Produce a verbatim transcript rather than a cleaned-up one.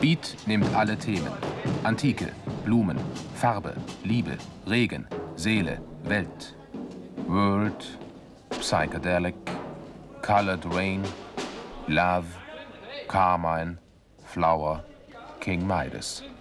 Beat nimmt alle Themen. Antike, Blumen, Farbe, Liebe, Regen, Seele, Welt. World, Psychedelic, Colored Rain, Love, Carmine, Flower, King Midas.